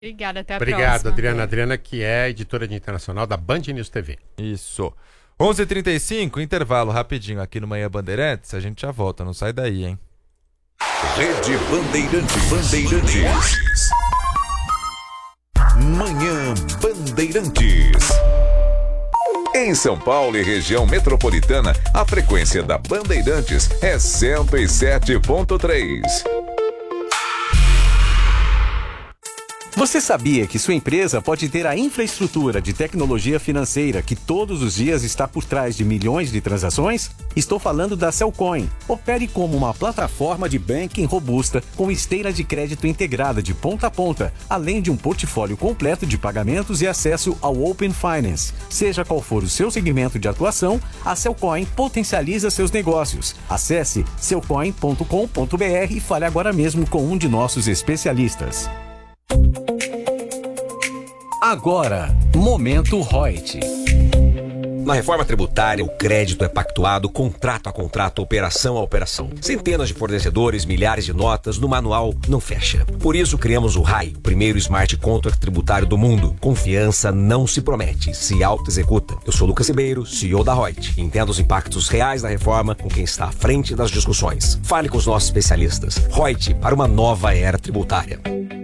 Obrigada, até a Obrigado, próxima. Adriana. Adriana, que é editora de internacional da Band News TV. Isso. 11h35, intervalo rapidinho aqui no Manhã Bandeirantes. A gente já volta, não sai daí, hein? Rede Bandeirantes. Manhã Bandeirantes. Em São Paulo e região metropolitana, a frequência da Bandeirantes é 107.3. Você sabia que sua empresa pode ter a infraestrutura de tecnologia financeira que todos os dias está por trás de milhões de transações? Estou falando da Cellcoin. Opere como uma plataforma de banking robusta com esteira de crédito integrada de ponta a ponta, além de um portfólio completo de pagamentos e acesso ao Open Finance. Seja qual for o seu segmento de atuação, a Cellcoin potencializa seus negócios. Acesse cellcoin.com.br e fale agora mesmo com um de nossos especialistas. Agora, Momento Reut. Na reforma tributária, o crédito é pactuado contrato a contrato, operação a operação. Centenas de fornecedores, milhares de notas, no manual não fecha. Por isso criamos o RAI, o primeiro smart contract tributário do mundo. Confiança não se promete, se auto-executa. Eu sou Lucas Ribeiro, CEO da Reut. Entenda os impactos reais da reforma com quem está à frente das discussões. Fale com os nossos especialistas. Reut, para uma nova era tributária.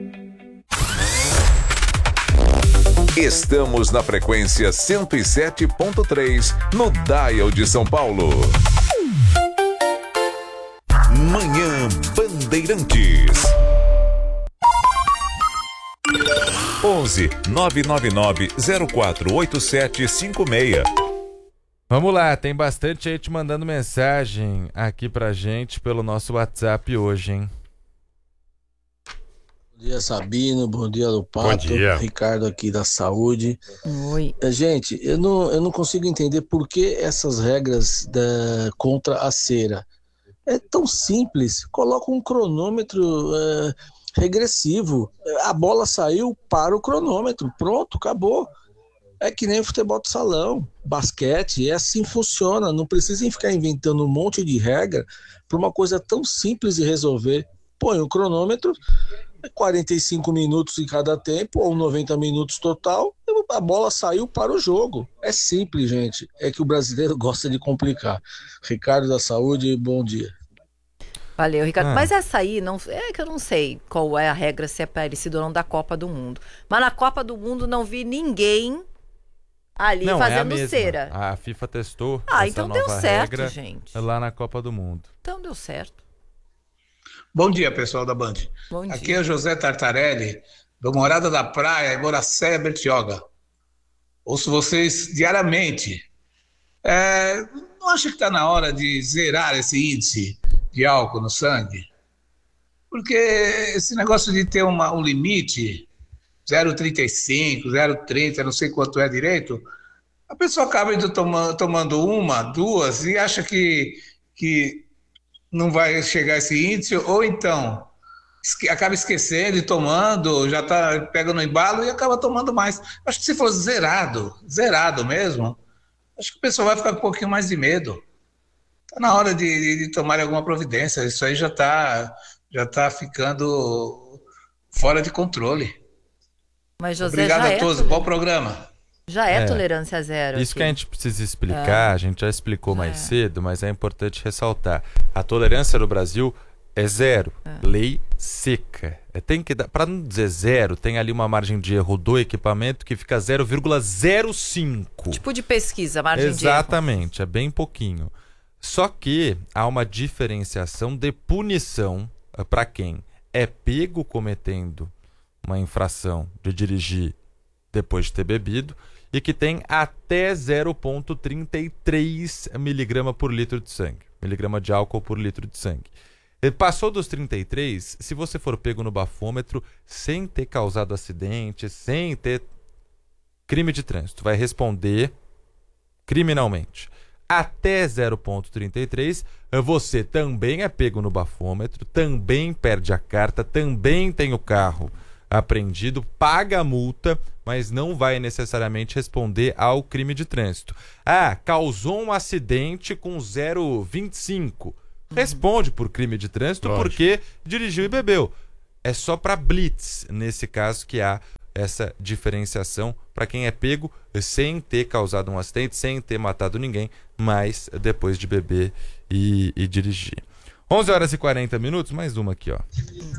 Estamos na frequência 107.3, no Dial de São Paulo. Manhã Bandeirantes. 11 999 048756. Vamos lá, tem bastante gente mandando mensagem aqui pra gente pelo nosso WhatsApp hoje, hein? Bom dia, Sabino. Bom dia, Lupato. Bom dia. Ricardo aqui da Saúde. Oi. Gente, eu não consigo entender por que essas regras contra a cera. É tão simples. Coloca um cronômetro regressivo. A bola saiu, para o cronômetro. Pronto, acabou. É que nem futebol de salão, basquete, assim funciona. Não precisem ficar inventando um monte de regra para uma coisa tão simples de resolver. Põe o cronômetro, 45 minutos em cada tempo, ou 90 minutos total, a bola saiu para o jogo. É simples, gente. É que o brasileiro gosta de complicar. Ricardo da Saúde, bom dia. Valeu, Ricardo. Mas essa aí, não, é que eu não sei qual é a regra, se é parecido ou não da Copa do Mundo. Mas na Copa do Mundo não vi ninguém ali Não, fazendo é a mesma. cera. A FIFA testou essa então nova deu certo, regra gente. lá na Copa do Mundo. Então deu certo. Bom dia, pessoal da Band. Bom Aqui dia. é o José Tartarelli, do Morada da Praia, em Boracéia, Bertioga. Ouço vocês diariamente. Não acha que está na hora de zerar esse índice de álcool no sangue? Porque esse negócio de ter um limite, 0,35, 0,30, não sei quanto é direito, a pessoa acaba indo tomando uma, duas e acha que não vai chegar a esse índice, ou então acaba esquecendo e tomando, já pega no embalo e acaba tomando mais. Acho que se fosse zerado mesmo, acho que o pessoal vai ficar com um pouquinho mais de medo. Está na hora de tomar alguma providência, isso aí já tá ficando fora de controle. Mas, José, Obrigado já a é todos, bom programa. Já é tolerância zero. Isso aqui. que a gente precisa explicar, a gente já explicou mais cedo, mas é importante ressaltar. A tolerância no Brasil é zero. Lei seca. Tem que dar, para não dizer zero, tem ali uma margem de erro do equipamento que fica 0,05. Tipo de pesquisa, margem de erro. Exatamente, é bem pouquinho. Só que há uma diferenciação de punição para quem é pego cometendo uma infração de dirigir depois de ter bebido e que tem até 0,33 miligrama por litro de sangue. Miligrama de álcool por litro de sangue. Passou dos 33, se você for pego no bafômetro sem ter causado acidente, sem ter crime de trânsito, vai responder criminalmente. Até 0,33, você também é pego no bafômetro, também perde a carta, também tem o carro apreendido, paga a multa, mas não vai necessariamente responder ao crime de trânsito. Causou um acidente com 0,25. Responde por crime de trânsito. Lógico. Porque dirigiu e bebeu. é só para blitz, nesse caso que há essa diferenciação para quem é pego sem ter causado um acidente, sem ter matado ninguém, mas depois de beber e dirigir. 11h40, mais uma aqui, ó.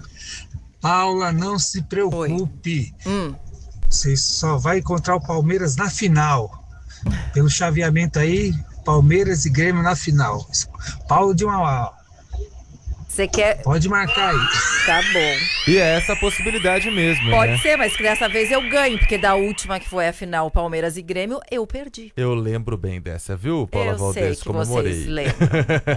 Paula, não se preocupe. Você só vai encontrar o Palmeiras na final. Pelo chaveamento aí, Palmeiras e Grêmio na final. Paulo de Mauá. Você quer... Pode marcar aí. Tá bom. E é essa a possibilidade mesmo, Pode né? ser, mas que dessa vez eu ganho, porque da última que foi a final Palmeiras e Grêmio, eu perdi. Eu lembro bem dessa, viu, Paula Valdez? Sei que Comemorei. vocês lembram.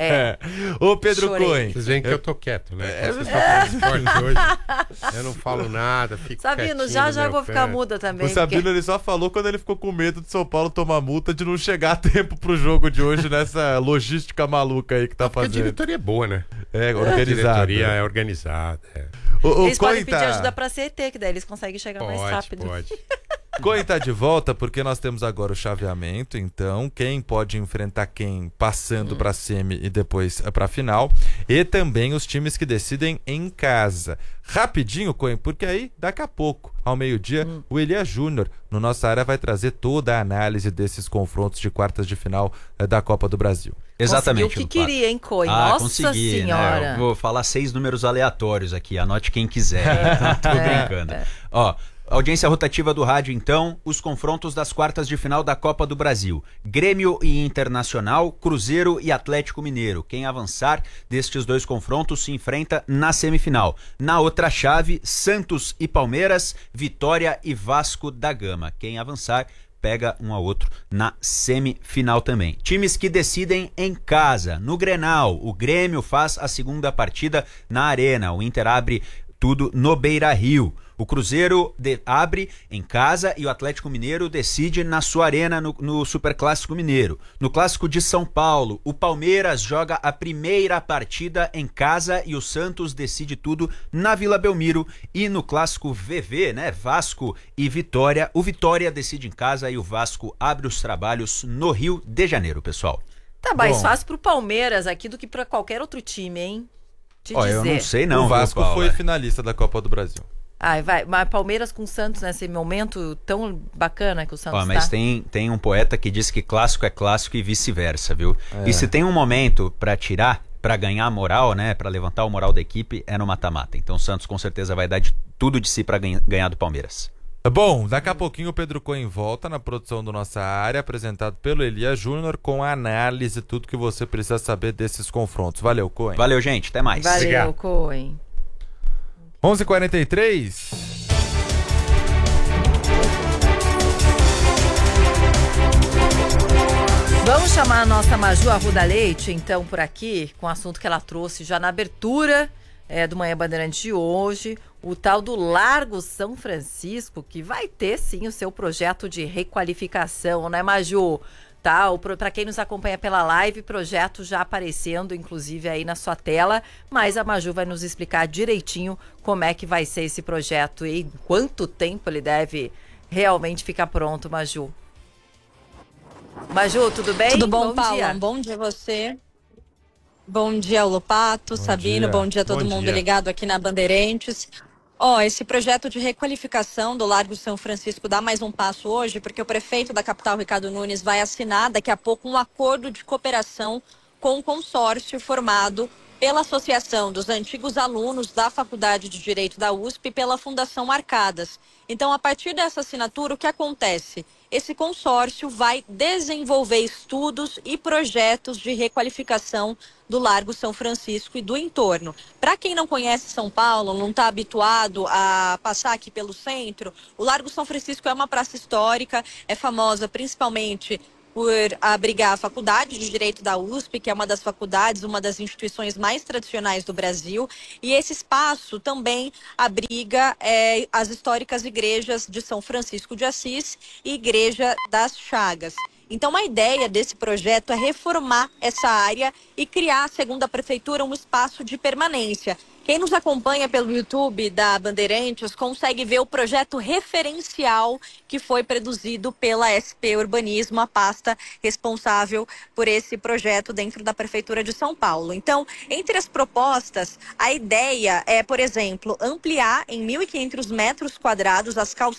Ô, Pedro Chorei. Cohen. Vocês veem que eu tô quieto, né? Vocês estão falando esporte hoje. Eu não falo nada, fico Sabino, quietinho já no já meu vou ficar canto. muda também. O Sabino ele só falou quando ele ficou com medo de São Paulo tomar multa de não chegar a tempo pro jogo de hoje nessa logística maluca aí que tá Porque a fazendo. diretoria é boa, né? É, A organizada. diretoria é organizada. Eles podem Cohen pedir ajuda pra CT, que daí eles conseguem chegar mais rápido. Pode. Cohen tá de volta porque nós temos agora o chaveamento, então quem pode enfrentar quem passando pra semi e depois pra final, e também os times que decidem em casa. Rapidinho, Cohen, porque aí daqui a pouco, ao meio-dia, o Elia Júnior, no Nossa Área, vai trazer toda a análise desses confrontos de quartas de final da Copa do Brasil. Exatamente. Conseguiu o que queria, hein, Cohen? Nossa consegui, Senhora. né? Eu vou falar 6 números aleatórios aqui, anote quem quiser. Tô brincando. Ó, audiência rotativa do rádio, então, os confrontos das quartas de final da Copa do Brasil. Grêmio e Internacional, Cruzeiro e Atlético Mineiro. Quem avançar destes dois confrontos se enfrenta na semifinal. Na outra chave, Santos e Palmeiras, Vitória e Vasco da Gama. Quem avançar pega um ao outro na semifinal também. Times que decidem em casa. No Grenal, o Grêmio faz a segunda partida na Arena. O Inter abre tudo no Beira-Rio. O Cruzeiro abre em casa e o Atlético Mineiro decide na sua arena no Superclássico Mineiro. No Clássico de São Paulo, o Palmeiras joga a primeira partida em casa e o Santos decide tudo na Vila Belmiro. E no Clássico VV, né, Vasco e Vitória, o Vitória decide em casa e o Vasco abre os trabalhos no Rio de Janeiro, pessoal. Tá mais fácil pro Palmeiras aqui do que pra qualquer outro time, hein? Eu não sei não. O Vasco viu, foi finalista da Copa do Brasil. Ai, vai. Mas Palmeiras com o Santos nesse momento tão bacana que o Santos mas tá. tem um poeta que diz que clássico é clássico e vice-versa, viu? E se tem um momento pra tirar, pra ganhar moral, né, pra levantar o moral da equipe, é no mata-mata. Então o Santos com certeza vai dar tudo de si pra ganhar do Palmeiras. Bom, daqui a pouquinho o Pedro Cohen volta na produção do Nossa Área, apresentado pelo Elia Júnior, com a análise, tudo que você precisa saber desses confrontos. Valeu, Cohen. Valeu, gente. Até mais. Valeu, Obrigado. Cohen. 11h43. Vamos chamar a nossa Maju Arruda Leite, então, por aqui, com o assunto que ela trouxe já na abertura do Manhã Bandeirante de hoje, o tal do Largo São Francisco, que vai ter, sim, o seu projeto de requalificação, né, Maju? Tá, para quem nos acompanha pela live, projeto já aparecendo, inclusive, aí na sua tela, mas a Maju vai nos explicar direitinho como é que vai ser esse projeto e em quanto tempo ele deve realmente ficar pronto, Maju. Maju, tudo bem? Tudo bom, Bom Paula? dia. Bom dia a você. Bom dia, Lopato, Sabino, bom dia a todo mundo ligado aqui na Bandeirantes. Esse projeto de requalificação do Largo São Francisco dá mais um passo hoje, porque o prefeito da capital, Ricardo Nunes, vai assinar daqui a pouco um acordo de cooperação com um consórcio formado pela Associação dos Antigos Alunos da Faculdade de Direito da USP e pela Fundação Arcadas. Então, a partir dessa assinatura, o que acontece? Esse consórcio vai desenvolver estudos e projetos de requalificação do Largo São Francisco e do entorno. Para quem não conhece São Paulo, não está habituado a passar aqui pelo centro, o Largo São Francisco é uma praça histórica, é famosa principalmente por abrigar a Faculdade de Direito da USP, que é uma das faculdades, uma das instituições mais tradicionais do Brasil. E esse espaço também abriga as históricas igrejas de São Francisco de Assis e Igreja das Chagas. Então, a ideia desse projeto é reformar essa área e criar, segundo a Prefeitura, um espaço de permanência. Quem nos acompanha pelo YouTube da Bandeirantes consegue ver o projeto referencial que foi produzido pela SP Urbanismo, a pasta responsável por esse projeto dentro da Prefeitura de São Paulo. Então, entre as propostas, a ideia é, por exemplo, ampliar em 1.500 metros quadrados as calçadas